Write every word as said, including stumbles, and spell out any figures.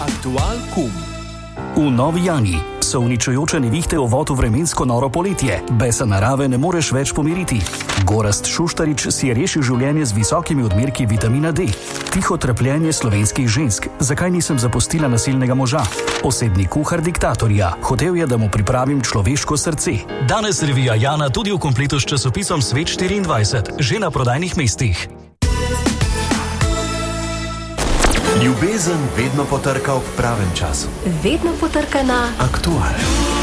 Aktual kum. V Novi Jani so uničujoče nevihte uvod v vremensko noro poletje. Besa narave ne moreš več pomiriti. Gorazd Šuštarič si je rešil življenje z visokimi odmerki vitamina D. Tiho trpljenje slovenskih žensk. Zakaj nisem zapustila nasilnega moža? Osebni kuhar diktatorja. Hotel je, da mu pripravim človeško srce. Danes revija Jana tudi v kompletu s časopisom Svet štiriindvajset. Že na prodajnih mestih. Ljubezen vedno potrka ob pravem času. Vedno potrka na Aktual.